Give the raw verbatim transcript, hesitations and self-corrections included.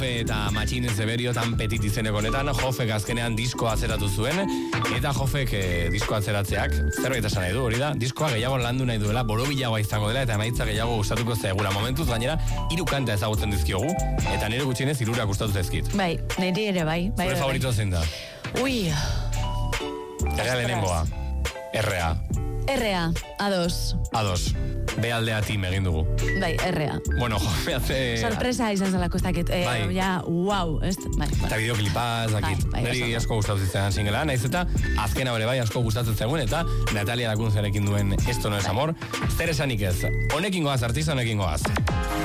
eta Machine Severio tan petit izeneko honetan, Jofek azkenean diskoa atzeratu zuen, eta Jofek eh, diskoa atzeratzeak, zerbait esan nahi du, hori da, diskoa gehiago landu nahi duela, borobilagoa izango dela, eta emaitza gehiago gustatuko zaigula. Momentuz gainera, hiru kanta ezagutzen dizkiogu, eta nire gutxienez hirurak gustatu zaizkit. Bai, niri ere bai. bai Zure bai, favorito zein da? Ui. Ega lehenengoa. R A. R A, ados. Ados. B aldea tim egin dugu. Bai, R A. Bueno, Jofe hace... Sorpresa izan zelako ez dakit. Eh, Bai. Ja, wow, ez? Bai, Eta bai. bideoklipaz, dakit. Bai, bai, Neri oso. asko gustatu zitzen singela, naiz eta azkena bere bai asko gustatzen zegoen, eta Natalia Lakunzarekin duen Esto no es amor. Zer esanik ez. Honekin goaz, artista honekin goaz.